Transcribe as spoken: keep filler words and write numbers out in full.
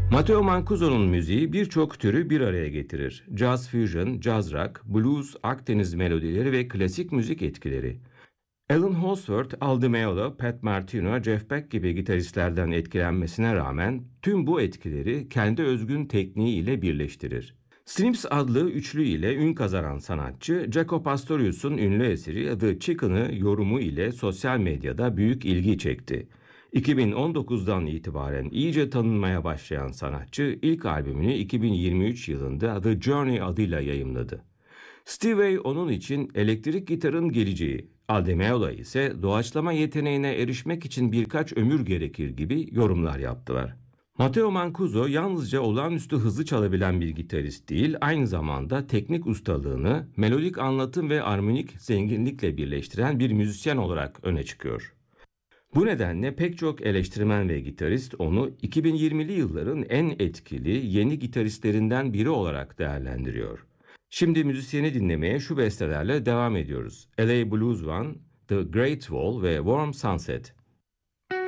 Matteo Mancuso'nun müziği birçok türü bir araya getirir. Jazz fusion, jazz rock, blues, Akdeniz melodileri ve klasik müzik etkileri. Alan Holdsworth, Al Di Meola, Pat Martino, Jeff Beck gibi gitaristlerden etkilenmesine rağmen tüm bu etkileri kendi özgün tekniği ile birleştirir. Snips adlı üçlü ile ün kazanan sanatçı, Jaco Pastorius'un ünlü eseri The Chicken'ı yorumu ile sosyal medyada büyük ilgi çekti. iki bin on dokuzdan itibaren iyice tanınmaya başlayan sanatçı ilk albümünü iki bin yirmi üç yılında The Journey adıyla yayımladı. Steve Vai onun için elektrik gitarın geleceği, Al Di Meola ise doğaçlama yeteneğine erişmek için birkaç ömür gerekir gibi yorumlar yaptılar. Matteo Mancuso yalnızca olağanüstü hızlı çalabilen bir gitarist değil, aynı zamanda teknik ustalığını melodik anlatım ve armonik zenginlikle birleştiren bir müzisyen olarak öne çıkıyor. Bu nedenle pek çok eleştirmen ve gitarist onu iki bin yirmili yılların en etkili yeni gitaristlerinden biri olarak değerlendiriyor. Şimdi müzisyeni dinlemeye şu bestelerle devam ediyoruz. L A Blues One, The Great Wall ve Warm Sunset.